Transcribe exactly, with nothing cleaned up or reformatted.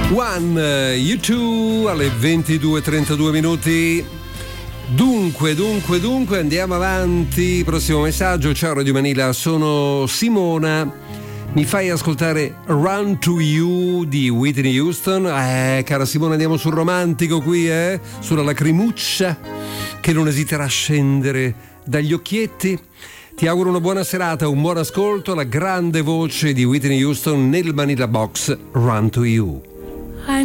One, U due alle ventidue e trentadue minuti. Dunque, dunque, dunque, andiamo avanti. Prossimo messaggio. Ciao Radio Manila, sono Simona. Mi fai ascoltare Run to You di Whitney Houston? Eh, cara Simona, andiamo sul romantico qui, eh? Sulla lacrimuccia che non esiterà a scendere dagli occhietti. Ti auguro una buona serata, un buon ascolto. La grande voce di Whitney Houston nel Manila Box, Run to You.